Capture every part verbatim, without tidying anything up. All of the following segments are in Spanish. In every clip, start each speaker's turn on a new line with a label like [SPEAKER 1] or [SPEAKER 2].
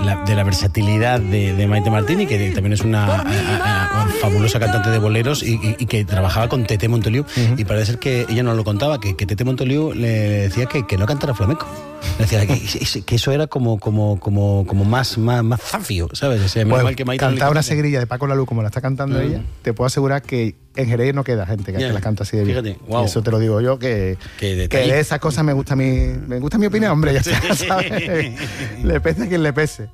[SPEAKER 1] la, de la versatilidad de, de Maite Martín, que también es una a, a, a, fabulosa cantante de boleros y, y, y que trabajaba con Tete Montoliu. Uh-huh. Y parece ser que ella nos lo contaba, que, que Tete Montoliu le decía que, que no cantara flamenco. Le decía que, que eso era como como como como más más más zafio, ¿sabes? O sea,
[SPEAKER 2] pues, mal que Maite cantar una seguirilla de Paco Lalú como la está cantando uh-huh. ella, te puedo asegurar que en Jerez no queda gente que, yeah. que la canta así de bien.
[SPEAKER 1] Fíjate, wow.
[SPEAKER 2] Y eso te lo digo yo, que, que de esas cosas me gusta mi, me gusta mi opinión, hombre, ya está, ¿sabes? Le pese a quien le pese.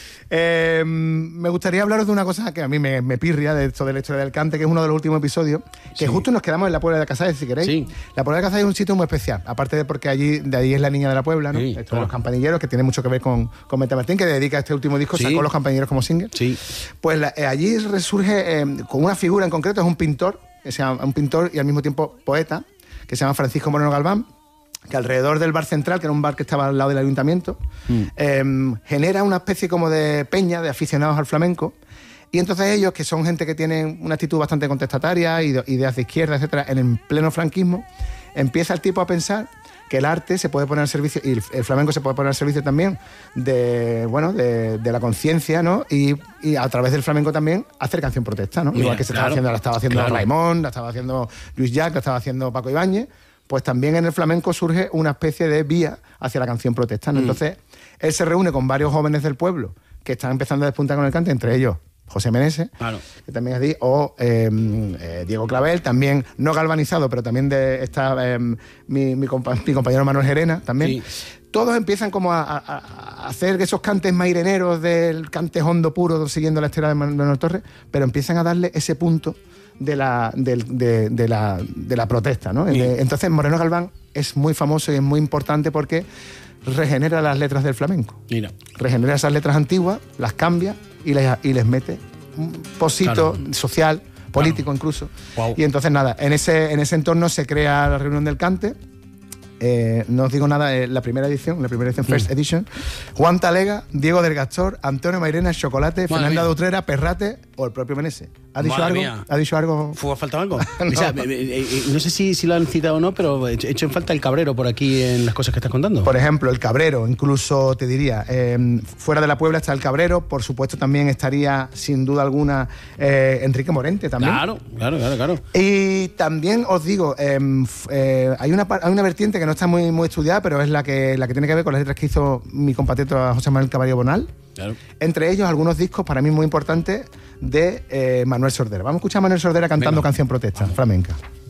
[SPEAKER 2] Eh, me gustaría hablaros de una cosa que a mí me, me pirria de esto de la historia del cante, que es uno de los últimos episodios, que sí. justo nos quedamos en la Puebla de Casares, si queréis. Sí. La Puebla de Casares es un sitio muy especial, aparte de porque allí de ahí es la niña de la Puebla, ¿no? Sí, esto claro. de los campanilleros, que tiene mucho que ver con, con Maite Martín, que dedica este último disco, sí. sacó Los Campanilleros como single.
[SPEAKER 1] Sí.
[SPEAKER 2] Pues la, eh, allí resurge eh, con una figura en concreto, es un pintor, que se llama, un pintor y al mismo tiempo poeta, que se llama Francisco Moreno Galván, que alrededor del bar central, que era un bar que estaba al lado del ayuntamiento, mm. eh, genera una especie como de peña de aficionados al flamenco. Y entonces ellos, que son gente que tienen una actitud bastante contestataria, ideas de izquierda, etcétera, en el pleno franquismo, empieza el tipo a pensar que el arte se puede poner al servicio, y el, el flamenco se puede poner al servicio también de, bueno, de, de la conciencia, ¿no? Y, y a través del flamenco también hacer canción protesta, ¿no? Mira, igual que se claro, estaba haciendo, la estaba haciendo claro. Raimón, la estaba haciendo Luis Llach, la estaba haciendo Paco Ibáñez. Pues también en el flamenco surge una especie de vía hacia la canción protesta, ¿no? Mm. Entonces, él se reúne con varios jóvenes del pueblo que están empezando a despuntar con el cante, entre ellos José Meneses, claro. que también es de, o eh, eh, Diego Clavel, también no galvanizado, pero también de, está eh, mi, mi, compa- mi compañero Manuel Gerena, también. Sí. Todos empiezan como a, a, a hacer esos cantes maireneros del cante hondo puro, siguiendo la estela de Manuel Torres, pero empiezan a darle ese punto de la, de, de, de la, de la protesta, ¿no? Sí. Entonces Moreno Galván es muy famoso y es muy importante porque regenera las letras del flamenco. Mira. Regenera esas letras antiguas, las cambia y les, y les mete un pocito claro. social, político claro. incluso. Wow. Y entonces nada, en ese, en ese entorno se crea la reunión del cante. Eh, no os digo nada, eh, la primera edición, la primera edición, First mm. Edition, Juan Talega, Diego del Gastor, Antonio Mairena, Chocolate, Madre Fernanda mía. Utrera, Perrate o el propio Meneses. ¿Ha dicho Madre algo? Mía. ¿Ha dicho algo?
[SPEAKER 1] ¿Ha faltado algo? no. O sea, eh, eh, no sé si, si lo han citado o no, pero he hecho en falta el Cabrero por aquí en las cosas que estás contando.
[SPEAKER 2] Por ejemplo, el Cabrero, incluso te diría, eh, fuera de la Puebla está el Cabrero, por supuesto también estaría, sin duda alguna, eh, Enrique Morente también.
[SPEAKER 1] Claro, claro, claro, claro.
[SPEAKER 2] Y también os digo, eh, eh, hay, una, hay una vertiente que no está muy, muy estudiada, pero es la que, la que tiene que ver con las letras que hizo mi compatriota José Manuel Caballo Bonal. Claro. Entre ellos algunos discos para mí muy importantes de eh, Manuel Sordera. Vamos a escuchar a Manuel Sordera cantando Venga. Canción protesta, Vamos. flamenca.